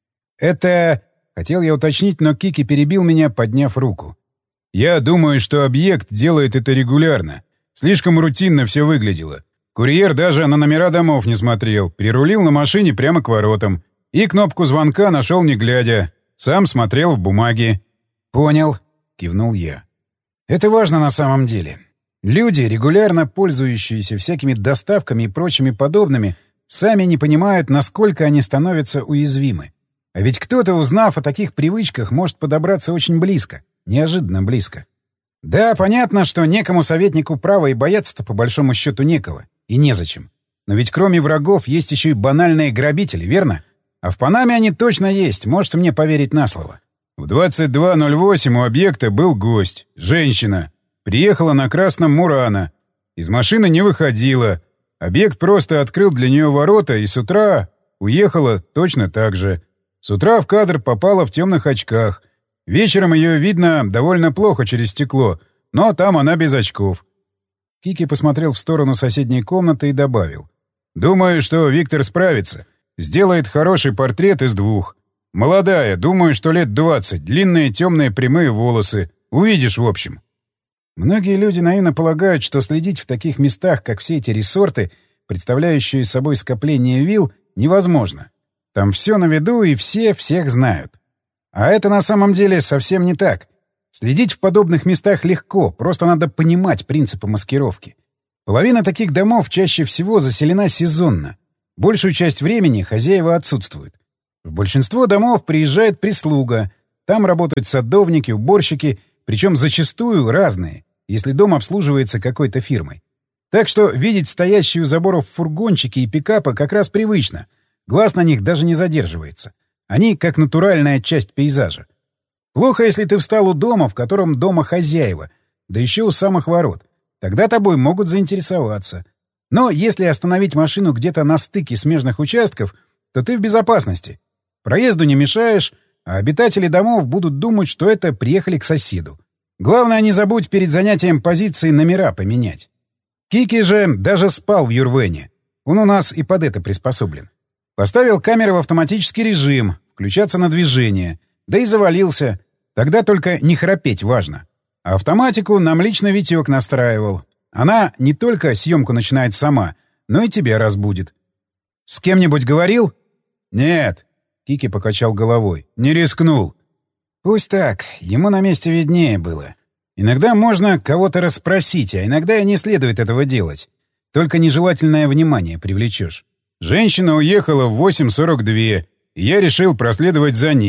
Это... Хотел я уточнить, но Кики перебил меня, подняв руку. Я думаю, что объект делает это регулярно. Слишком рутинно все выглядело. Курьер даже на номера домов не смотрел, прирулил на машине прямо к воротам. И кнопку звонка нашел не глядя. Сам смотрел в бумаге. «Понял», — кивнул я. «Это важно на самом деле. Люди, регулярно пользующиеся всякими доставками и прочими подобными, сами не понимают, насколько они становятся уязвимы. А ведь кто-то, узнав о таких привычках, может подобраться очень близко, неожиданно близко. Да, понятно, что некому советнику права и бояться-то по большому счету некого. И незачем. Но ведь кроме врагов есть еще и банальные грабители, верно? А в Панаме они точно есть, можете мне поверить на слово. В двадцать два ноль восемь у объекта был гость, женщина. Приехала на красном Мурано. Из машины не выходила. Объект просто открыл для нее ворота и с утра уехала точно так же. С утра в кадр попала в темных очках. Вечером ее видно довольно плохо через стекло, но там она без очков. Кики посмотрел в сторону соседней комнаты и добавил. «Думаю, что Виктор справится. Сделает хороший портрет из двух. Молодая, думаю, что лет двадцать, длинные темные прямые волосы. Увидишь, в общем». Многие люди наивно полагают, что следить в таких местах, как все эти ресорты, представляющие собой скопление вилл, невозможно. Там все на виду и все всех знают. А это на самом деле совсем не так. Следить в подобных местах легко, просто надо понимать принципы маскировки. Половина таких домов чаще всего заселена сезонно. Большую часть времени хозяева отсутствуют. В большинство домов приезжает прислуга. Там работают садовники, уборщики, причем зачастую разные, если дом обслуживается какой-то фирмой. Так что видеть стоящие у заборов фургончики и пикапы как раз привычно. Глаз на них даже не задерживается. Они как натуральная часть пейзажа. Плохо, если ты встал у дома, в котором дома хозяева, да еще у самых ворот. Тогда тобой могут заинтересоваться. Но если остановить машину где-то на стыке смежных участков, то ты в безопасности. Проезду не мешаешь, а обитатели домов будут думать, что это приехали к соседу. Главное, не забудь перед занятием позиции номера поменять. Кики же даже спал в Юрвене. Он у нас и под это приспособлен. Поставил камеры в автоматический режим, включаться на движение. Да и завалился. Тогда только не храпеть важно. А автоматику нам лично Витек настраивал. Она не только съемку начинает сама, но и тебя разбудит. «С кем-нибудь говорил?» «Нет», — Кики покачал головой. «Не рискнул». «Пусть так. Ему на месте виднее было. Иногда можно кого-то расспросить, а иногда и не следует этого делать. Только нежелательное внимание привлечешь. Женщина уехала в восемь сорок два, и я решил проследовать за ней.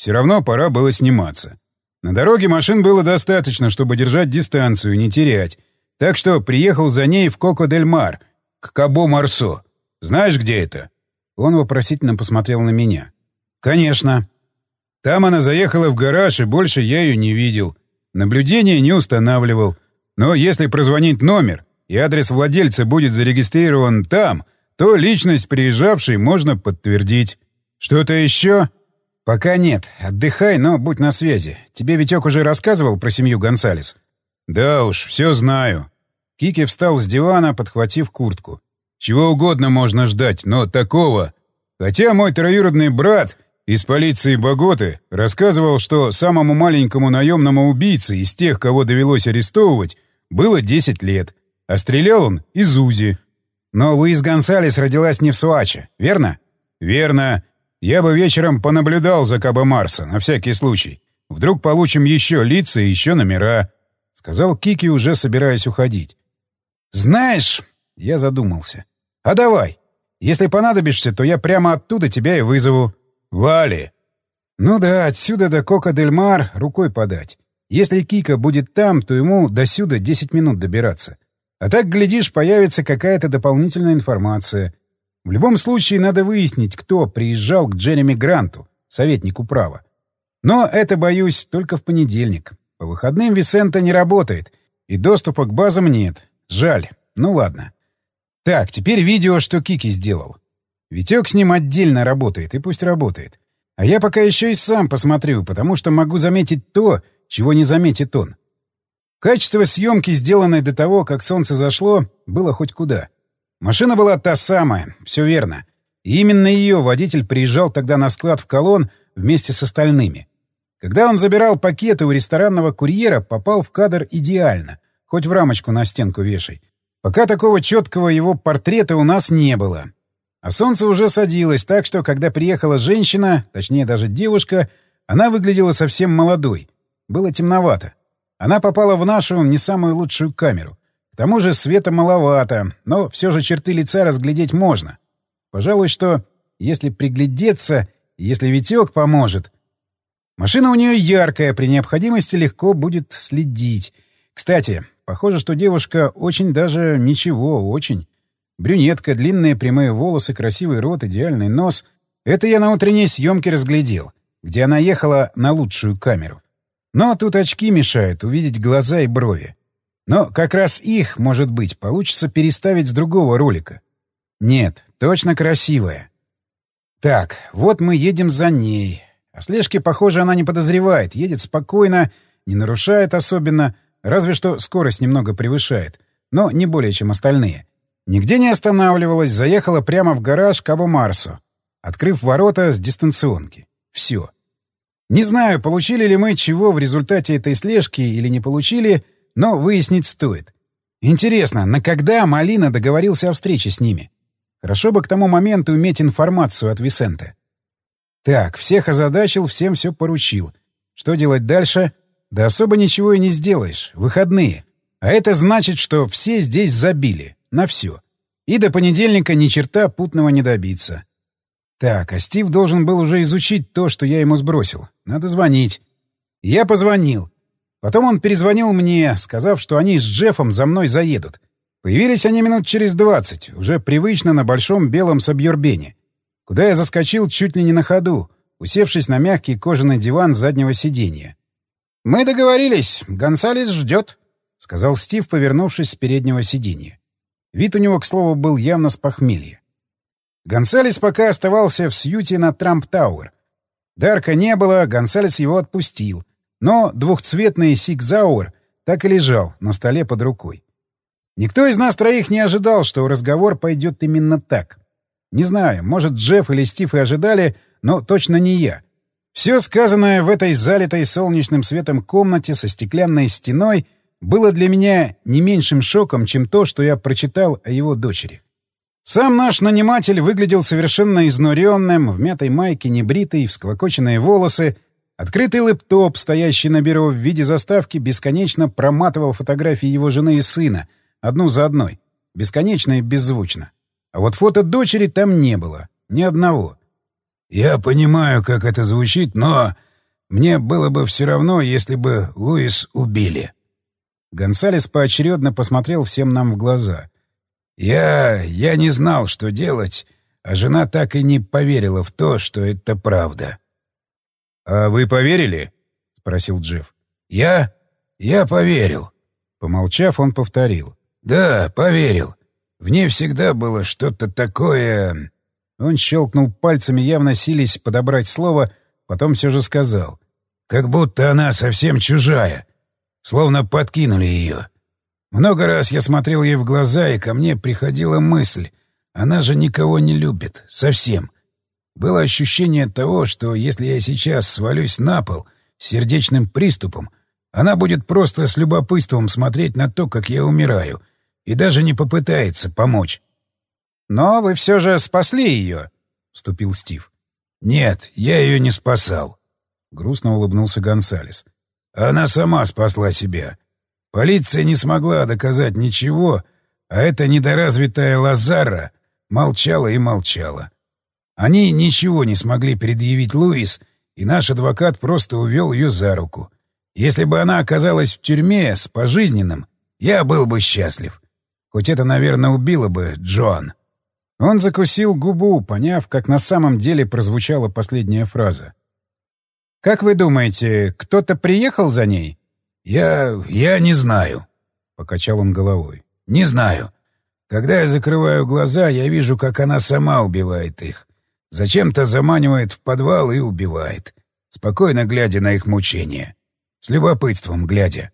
Все равно пора было сниматься. На дороге машин было достаточно, чтобы держать дистанцию и не терять. Так что приехал за ней в Коко-дель-Мар, к Кабо-Марсо. Знаешь, где это?» Он вопросительно посмотрел на меня. «Конечно». Там она заехала в гараж, и больше я ее не видел. Наблюдение не устанавливал. Но если прозвонить номер, и адрес владельца будет зарегистрирован там, то личность приезжавшей можно подтвердить. Что-то еще? Пока нет. Отдыхай, но будь на связи. Тебе Витек уже рассказывал про семью Гонсалес? Да уж, все знаю. Кики встал с дивана, подхватив куртку. Чего угодно можно ждать, но такого... Хотя мой троюродный брат из полиции Боготы рассказывал, что самому маленькому наемному убийце из тех, кого довелось арестовывать, было десять лет, а стрелял он из УЗИ. Но Луис Гонсалес родилась не в Суаче, верно? Верно. Я бы вечером понаблюдал за Кабо Марсо, на всякий случай. Вдруг получим еще лица и еще номера, — сказал Кики, уже собираясь уходить. Знаешь, я задумался. А давай. Если понадобишься, то я прямо оттуда тебя и вызову. Вали. Ну да, отсюда до Коко-дель-Мар рукой подать. Если Кика будет там, то ему досюда десять минут добираться. А так, глядишь, появится какая-то дополнительная информация. В любом случае, надо выяснить, кто приезжал к Джереми Гранту, советнику права. Но это, боюсь, только в понедельник. По выходным Висенте не работает, и доступа к базам нет. Жаль. Ну ладно. Так, теперь видео, что Кики сделал. Витек с ним отдельно работает, и пусть работает. А я пока еще и сам посмотрю, потому что могу заметить то, чего не заметит он. Качество съемки, сделанной до того, как солнце зашло, было хоть куда. Машина была та самая, все верно. И именно ее водитель приезжал тогда на склад в Колон вместе с остальными. Когда он забирал пакеты у ресторанного курьера, попал в кадр идеально, хоть в рамочку на стенку вешай. Пока такого четкого его портрета у нас не было. А солнце уже садилось, так что, когда приехала женщина, точнее даже девушка, она выглядела совсем молодой. Было темновато. Она попала в нашу не самую лучшую камеру. К тому же света маловато, но все же черты лица разглядеть можно. Пожалуй, что, если приглядеться, если Витек поможет... Машина у нее яркая, при необходимости легко будет следить. Кстати, похоже, что девушка очень даже ничего, очень. Брюнетка, длинные прямые волосы, красивый рот, идеальный нос. Это я на утренней съемке разглядел, где она ехала на лучшую камеру. Но тут очки мешают увидеть глаза и брови. Но как раз их, может быть, получится переставить с другого ролика. Нет, точно красивая. Так, вот мы едем за ней. О слежке, похоже, она не подозревает. Едет спокойно, не нарушает особенно, разве что скорость немного превышает. Но не более, чем остальные. Нигде не останавливалась, заехала прямо в гараж Кабо Марсо, открыв ворота с дистанционки. Все. Не знаю, получили ли мы чего в результате этой слежки или не получили, но выяснить стоит. Интересно, на когда Малина договорился о встрече с ними? Хорошо бы к тому моменту иметь информацию от Висенте. Так, всех озадачил, всем все поручил. Что делать дальше? Да особо ничего и не сделаешь. Выходные. А это значит, что все здесь забили. На все. И до понедельника ни черта путного не добиться. Так, а Стив должен был уже изучить то, что я ему сбросил. Надо звонить. Я позвонил. Потом он перезвонил мне, сказав, что они с Джеффом за мной заедут. Появились они минут через двадцать, уже привычно на большом белом сабьюрбене, куда я заскочил чуть ли не на ходу, усевшись на мягкий кожаный диван заднего сиденья. «Мы договорились. Гонсалес ждет», — сказал Стив, повернувшись с переднего сиденья. Вид у него, к слову, был явно с похмелья. Гонсалес пока оставался в Сьюте на Трамп-Тауэр. Дарка не было, Гонсалес его отпустил, но двухцветный Сиг-Зауэр так и лежал на столе под рукой. Никто из нас троих не ожидал, что разговор пойдет именно так. Не знаю, может, Джефф или Стив и ожидали, но точно не я. Все сказанное в этой залитой солнечным светом комнате со стеклянной стеной было для меня не меньшим шоком, чем то, что я прочитал о его дочери. Сам наш наниматель выглядел совершенно изнуренным, в мятой майке, небритый, всклокоченные волосы. Открытый лэптоп, стоящий на бюро в виде заставки, бесконечно проматывал фотографии его жены и сына, одну за одной, бесконечно и беззвучно. А вот фото дочери там не было, ни одного. «Я понимаю, как это звучит, но Мне было бы все равно, если бы Луис убили». Гонсалес поочередно посмотрел всем нам в глаза. «Я... я не знал, что делать, а жена так и не поверила в то, что это правда». «А вы поверили?» — спросил Джефф. «Я? Я поверил». Помолчав, он повторил. «Да, поверил. В ней всегда было что-то такое...» Он щелкнул пальцами, явно силясь подобрать слово, потом все же сказал. «Как будто она совсем чужая. Словно подкинули ее. Много раз я смотрел ей в глаза, и ко мне приходила мысль. Она же никого не любит. Совсем. Было ощущение того, что если я сейчас свалюсь на пол с сердечным приступом, она будет просто с любопытством смотреть на то, как я умираю, и даже не попытается помочь». «Но вы все же спасли ее», — вступил Стив. «Нет, я ее не спасал», — грустно улыбнулся Гонсалес. «Она сама спасла себя. Полиция не смогла доказать ничего, а эта недоразвитая Лазара молчала и молчала. Они ничего не смогли предъявить Луис, и наш адвокат просто увел ее за руку. Если бы она оказалась в тюрьме с пожизненным, я был бы счастлив. Хоть это, наверное, убило бы Джоан». Он закусил губу, поняв, как на самом деле прозвучала последняя фраза. «Как вы думаете, кто-то приехал за ней?» «Я... я не знаю», — покачал он головой. «Не знаю. Когда я закрываю глаза, я вижу, как она сама убивает их. Зачем-то заманивает в подвал и убивает, спокойно глядя на их мучения. С любопытством глядя».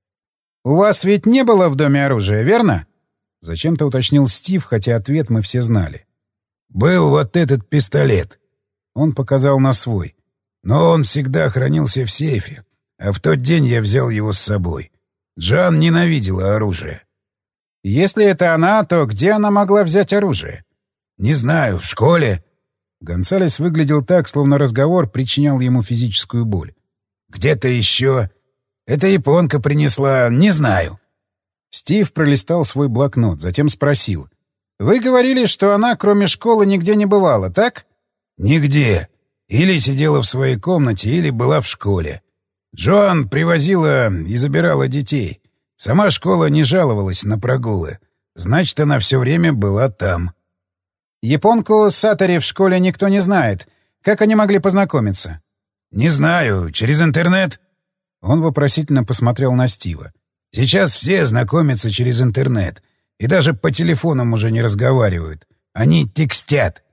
«У вас ведь не было в доме оружия, верно?» — зачем-то уточнил Стив, хотя ответ мы все знали. «Был вот этот пистолет». Он показал на свой. «Но он всегда хранился в сейфе, а в тот день я взял его с собой. Джоан ненавидела оружие». «Если это она, то где она могла взять оружие?» «Не знаю, в школе». Гонсалес выглядел так, словно разговор причинял ему физическую боль. «Где-то еще. Эта японка принесла, не знаю». Стив пролистал свой блокнот, затем спросил. «Вы говорили, что она, кроме школы, нигде не бывала, так?» «Нигде. Или сидела в своей комнате, или была в школе. Джоан привозила и забирала детей. Сама школа не жаловалась на прогулы. Значит, она все время была там». «Японку Сатори в школе никто не знает. Как они могли познакомиться?» «Не знаю. Через интернет?» Он вопросительно посмотрел на Стива. «Сейчас все знакомятся через интернет. И даже по телефонам уже не разговаривают. Они текстят».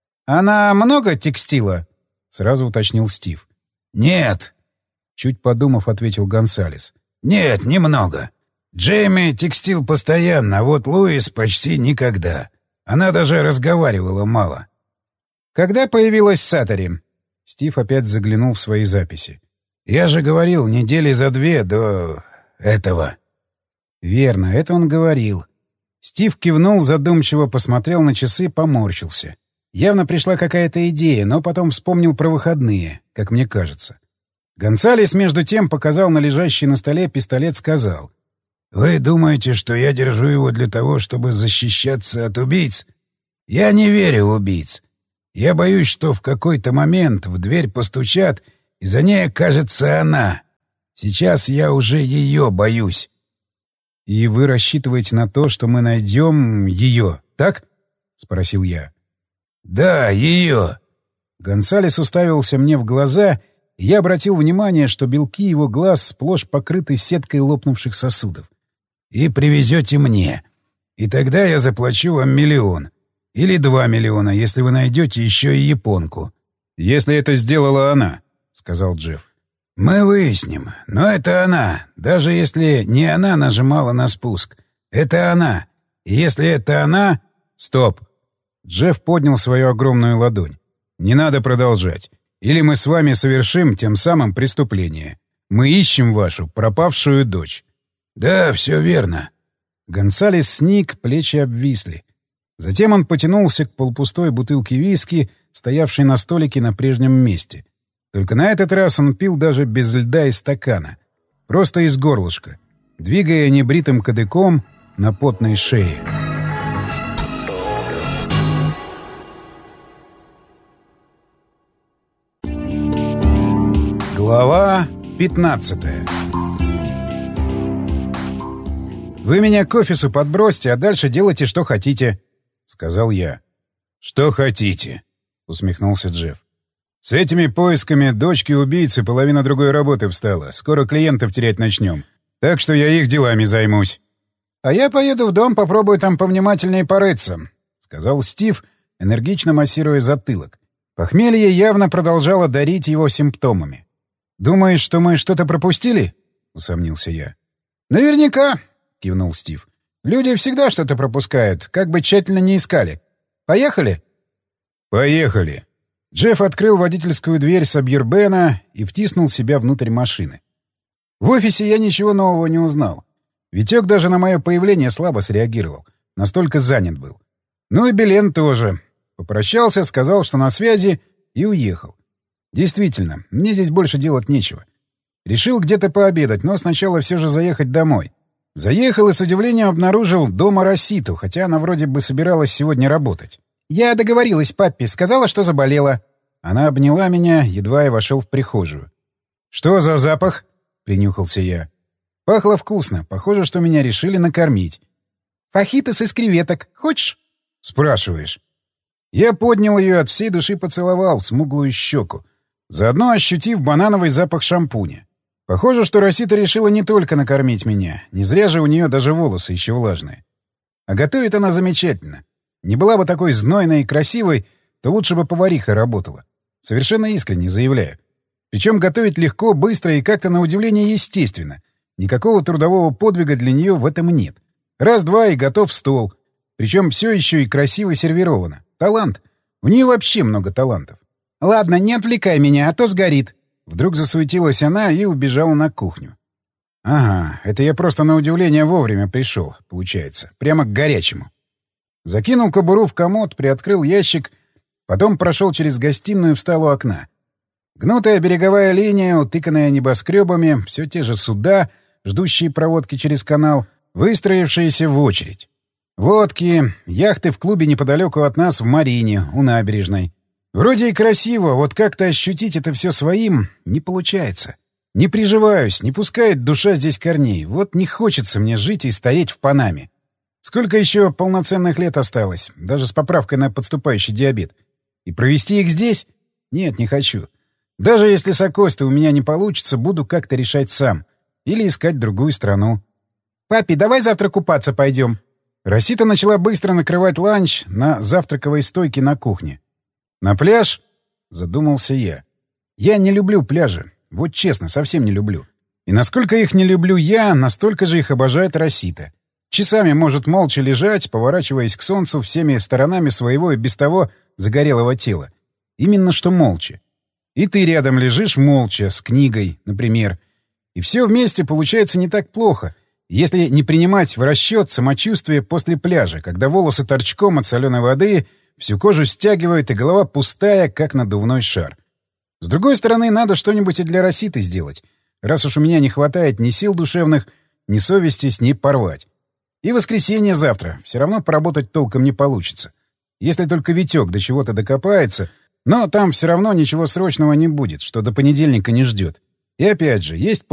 «Она много текстила?» — сразу уточнил Стив. «Нет», — чуть подумав, ответил Гонсалес. «Нет, немного. Джейми текстил постоянно, а вот Луис почти никогда. Она даже разговаривала мало». «Когда появилась Сатори?» Стив опять заглянул в свои записи. «Я же говорил, недели за две до... этого». «Верно, это он говорил». Стив кивнул, задумчиво посмотрел на часы, поморщился. Явно пришла какая-то идея, но потом вспомнил про выходные, как мне кажется. Гонсалес, между тем, показал на лежащий на столе пистолет, сказал. «Вы думаете, что я держу его для того, чтобы защищаться от убийц? Я не верю в убийц. Я боюсь, что в какой-то момент в дверь постучат, и за ней окажется она. Сейчас я уже ее боюсь». «И вы рассчитываете на то, что мы найдем ее, так?» — спросил я. «Да, ее». Гонсалес уставился мне в глаза, и я обратил внимание, что белки его глаз сплошь покрыты сеткой лопнувших сосудов. «И привезете мне. И тогда я заплачу вам миллион. Или два миллиона, если вы найдете еще и японку». «Если это сделала она», — сказал Джефф. «Мы выясним. Но это она. Даже если не она нажимала на спуск. Это она. И если это она...» «Стоп!» Джефф поднял свою огромную ладонь. «Не надо продолжать. Или мы с вами совершим тем самым преступление. Мы ищем вашу пропавшую дочь». «Да, все верно». Гонсалес сник, плечи обвисли. Затем он потянулся к полупустой бутылке виски, стоявшей на столике на прежнем месте. Только на этот раз он пил даже без льда из стакана. Просто из горлышка, двигая небритым кадыком на потной шее. Глава пятнадцатая. «Вы меня к офису подбросьте, а дальше делайте, что хотите», — сказал я. «Что хотите», — усмехнулся Джефф. «С этими поисками дочки убийцы половина другой работы встала. Скоро клиентов терять начнем. Так что я их делами займусь». «А я поеду в дом, попробую там повнимательнее порыться», — сказал Стив, энергично массируя затылок. Похмелье явно продолжало дарить его симптомами. «Думаешь, что мы что-то пропустили?» — усомнился я. «Наверняка», — кивнул Стив. «Люди всегда что-то пропускают, как бы тщательно не искали. Поехали?» «Поехали». Джефф открыл водительскую дверь Сабьербена и втиснул себя внутрь машины. В офисе я ничего нового не узнал. Витек даже на мое появление слабо среагировал. Настолько занят был. Ну и Белен тоже. Попрощался, сказал, что на связи, и уехал. Действительно, мне здесь больше делать нечего. Решил где-то пообедать, но сначала все же заехать домой. Заехал и с удивлением обнаружил дома Роситу, хотя она вроде бы собиралась сегодня работать. «Я договорилась, папе, сказала, что заболела». Она обняла меня, едва я вошел в прихожую. «Что за запах?» — принюхался я. Пахло вкусно, похоже, что меня решили накормить. «Фахитос из креветок. Хочешь?» — спрашиваешь. Я поднял ее, от всей души поцеловал в смуглую щеку, заодно ощутив банановый запах шампуня. Похоже, что Росита решила не только накормить меня, не зря же у нее даже волосы еще влажные. А готовит она замечательно. Не была бы такой знойной и красивой, то лучше бы повариха работала. Совершенно искренне заявляю. Причем готовить легко, быстро и как-то на удивление естественно. Никакого трудового подвига для нее в этом нет. Раз-два и готов стол. Причем все еще и красиво сервировано. Талант. У нее вообще много талантов. «Ладно, не отвлекай меня, а то сгорит». Вдруг засуетилась она и убежала на кухню. Ага, это я просто на удивление вовремя пришел, получается. Прямо к горячему. Закинул кобуру в комод, приоткрыл ящик, потом прошел через гостиную и встал у окна. Гнутая береговая линия, утыканная небоскребами, все те же суда, ждущие проводки через канал, выстроившиеся в очередь. Лодки, яхты в клубе неподалеку от нас в Марине, у набережной. Вроде и красиво, вот как-то ощутить это все своим не получается. Не приживаюсь, не пускает душа здесь корней. Вот не хочется мне жить и стареть в Панаме. Сколько еще полноценных лет осталось, даже с поправкой на подступающий диабет. И провести их здесь? Нет, не хочу. Даже если с Акостой у меня не получится, буду как-то решать сам. Или искать другую страну. «Папе, давай завтра купаться пойдем». Росита начала быстро накрывать ланч на завтраковой стойке на кухне. «На пляж?» — задумался я. «Я не люблю пляжи. Вот честно, совсем не люблю. И насколько их не люблю я, настолько же их обожает Росита. Часами может молча лежать, поворачиваясь к солнцу всеми сторонами своего и без того загорелого тела. Именно что молча. И ты рядом лежишь молча, с книгой, например. И все вместе получается не так плохо, если не принимать в расчет самочувствие после пляжа, когда волосы торчком от соленой воды, всю кожу стягивает и голова пустая, как надувной шар. С другой стороны, надо что-нибудь и для Роситы сделать, раз уж у меня не хватает ни сил душевных, ни совести с ней порвать. И воскресенье завтра. Все равно поработать толком не получится. Если только Витек до чего-то докопается, но там все равно ничего срочного не будет, что до понедельника не ждет. И опять же, есть